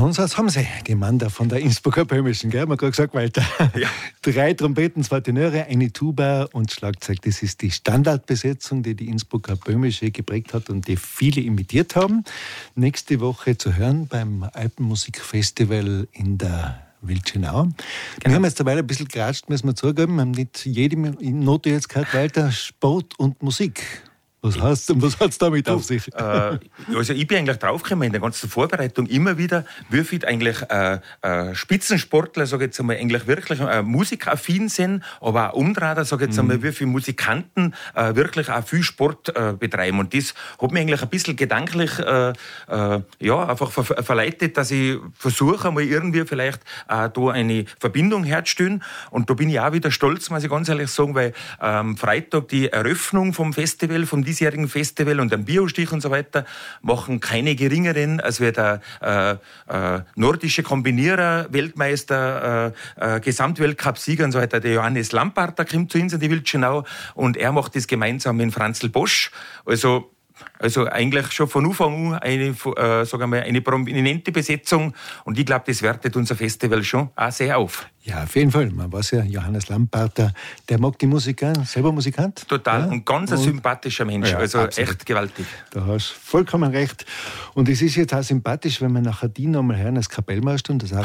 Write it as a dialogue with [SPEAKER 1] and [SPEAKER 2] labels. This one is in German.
[SPEAKER 1] Kanonsatz haben sie, die Manda von der Innsbrucker Böhmischen, gell? Haben wir gerade gesagt, Walter.
[SPEAKER 2] Ja.
[SPEAKER 1] 3 Trompeten, 2 Tenöre, eine Tuba und Schlagzeug. Das ist die Standardbesetzung, die die Innsbrucker Böhmische geprägt hat und die viele imitiert haben. Nächste Woche zu hören beim Alpenmusikfestival in der Wildschenau. Genau. Wir haben jetzt dabei ein bisschen geratscht, müssen wir zugeben. Wir haben nicht jede Note jetzt gehört, Walter. Sport und Musik. Was hat es damit auf sich?
[SPEAKER 2] Also ich bin eigentlich draufgekommen in der ganzen Vorbereitung immer wieder, wie viel eigentlich Spitzensportler, sage ich jetzt einmal, eigentlich wirklich musikaffin sind, aber auch Umdrader, sage ich jetzt einmal, wie viele Musikanten wirklich auch viel Sport betreiben. Und das hat mich eigentlich ein bisschen gedanklich einfach verleitet, dass ich versuche, einmal irgendwie vielleicht da eine Verbindung herzustellen. Und da bin ich auch wieder stolz, muss ich ganz ehrlich sagen, weil Freitag die Eröffnung vom Festival, vom diesjährigen Festival und am Biostich und so weiter, machen keine geringeren als wir der nordische Kombinierer, Weltmeister, Gesamtweltcup-Sieger und so weiter, der Johannes Lamparter kommt zu uns in die Wildschenau und er macht das gemeinsam mit Franzl Bosch. Also eigentlich schon von Anfang an eine prominente Besetzung und ich glaube, das wertet unser Festival schon auch sehr auf.
[SPEAKER 1] Ja, auf jeden Fall. Man weiß ja, Johannes Lamparter, der mag die Musik, selber Musikant.
[SPEAKER 2] Total,
[SPEAKER 1] ja?
[SPEAKER 2] Und ganz ein sympathischer Mensch,
[SPEAKER 1] ja,
[SPEAKER 2] also
[SPEAKER 1] absolut.
[SPEAKER 2] Echt gewaltig.
[SPEAKER 1] Da hast du vollkommen recht. Und es ist jetzt auch sympathisch, wenn wir nachher die nochmal hören als Kapellmeister und das auch